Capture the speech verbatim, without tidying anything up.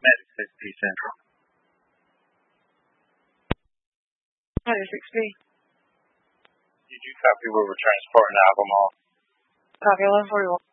Medic six B Central. Medic six B. Did you copy where we're transporting Albemarle? Copy eleven forty-one.